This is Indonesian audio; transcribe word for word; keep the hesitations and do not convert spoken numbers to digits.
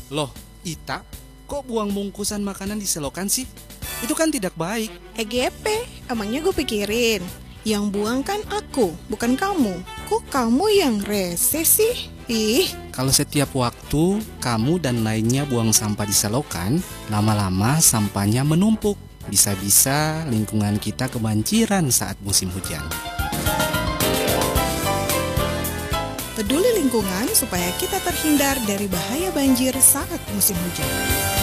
Loh, Ita, kok buang bungkusan makanan di selokan sih? Itu kan tidak baik. E G P, emangnya gue pikirin. Yang buang kan aku, bukan kamu. Kok kamu yang rese sih? Ih, Kalau setiap waktu kamu dan lainnya buang sampah di selokan, lama-lama sampahnya menumpuk. Bisa-bisa lingkungan kita kebanjiran saat musim hujan. peduli lingkungan supaya kita terhindar dari bahaya banjir saat musim hujan.